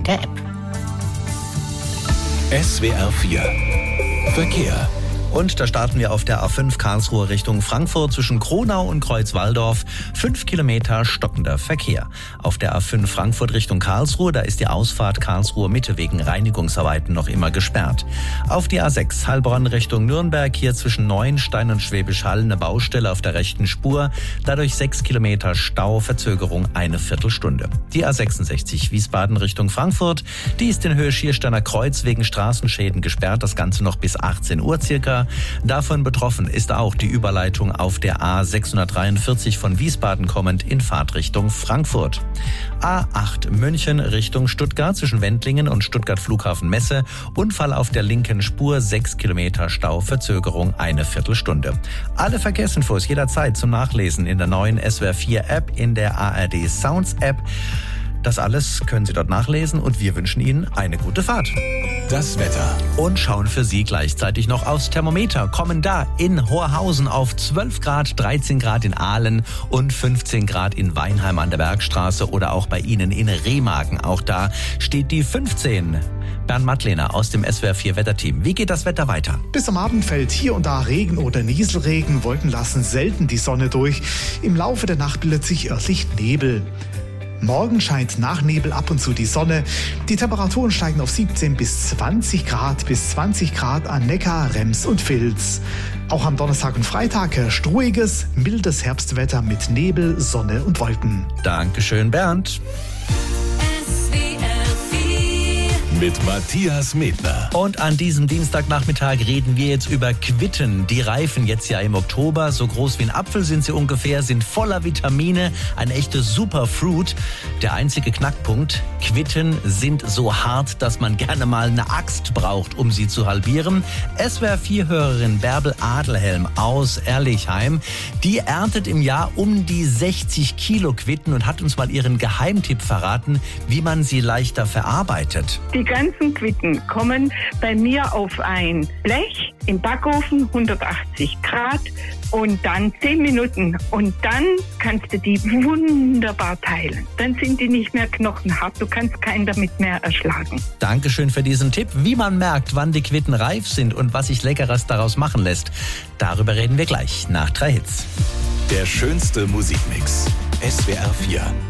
der App. SWR 4 Verkehr. Und da starten wir auf der A5 Karlsruhe Richtung Frankfurt zwischen Kronau und Kreuzwaldorf. 5 Kilometer stockender Verkehr. Auf der A5 Frankfurt Richtung Karlsruhe, da ist die Ausfahrt Karlsruhe Mitte wegen Reinigungsarbeiten noch immer gesperrt. Auf die A6 Heilbronn Richtung Nürnberg, hier zwischen Neuenstein und Schwäbisch Hall eine Baustelle auf der rechten Spur. Dadurch 6 Kilometer Stau, Verzögerung eine Viertelstunde. Die A66 Wiesbaden Richtung Frankfurt, die ist in Höhe Schiersteiner Kreuz wegen Straßenschäden gesperrt. Das Ganze noch bis 18 Uhr circa. Davon betroffen ist auch die Überleitung auf der A643 von Wiesbaden kommend in Fahrtrichtung Frankfurt. A8 München Richtung Stuttgart zwischen Wendlingen und Stuttgart Flughafen Messe. Unfall auf der linken Spur, 6 Kilometer Stau, Verzögerung eine Viertelstunde. Alle Verkehrsinfos jederzeit zum Nachlesen in der neuen SWR 4 App, in der ARD Sounds App. Das alles können Sie dort nachlesen und wir wünschen Ihnen eine gute Fahrt. Das Wetter. Und schauen für Sie gleichzeitig noch aufs Thermometer. Kommen da in Horhausen auf 12 Grad, 13 Grad in Aalen und 15 Grad in Weinheim an der Bergstraße oder auch bei Ihnen in Remagen. Auch da steht die 15. Bernd Mattlehner aus dem SWR 4 Wetterteam. Wie geht das Wetter weiter? Bis am Abend fällt hier und da Regen oder Nieselregen. Wolken lassen selten die Sonne durch. Im Laufe der Nacht bildet sich örtlich Nebel. Morgen scheint nach Nebel ab und zu die Sonne. Die Temperaturen steigen auf 17 bis 20 Grad an Neckar, Rems und Vils. Auch am Donnerstag und Freitag herrscht ruhiges, mildes Herbstwetter mit Nebel, Sonne und Wolken. Dankeschön, Bernd. Mit Matthias Medner. Und an diesem Dienstagnachmittag reden wir jetzt über Quitten. Die reifen jetzt ja im Oktober. So groß wie ein Apfel sind sie ungefähr, sind voller Vitamine. Ein echtes Superfruit. Der einzige Knackpunkt: Quitten sind so hart, dass man gerne mal eine Axt braucht, um sie zu halbieren. SWR4-Hörerin Bärbel Adelhelm aus Erlichheim, die erntet im Jahr um die 60 Kilo Quitten und hat uns mal ihren Geheimtipp verraten, wie man sie leichter verarbeitet. Die ganzen Quitten kommen bei mir auf ein Blech im Backofen, 180 Grad und dann 10 Minuten. Und dann kannst du die wunderbar teilen. Dann sind die nicht mehr knochenhart. Du kannst keinen damit mehr erschlagen. Dankeschön für diesen Tipp. Wie man merkt, wann die Quitten reif sind und was sich Leckeres daraus machen lässt, darüber reden wir gleich nach 3 Hits. Der schönste Musikmix. SWR 4.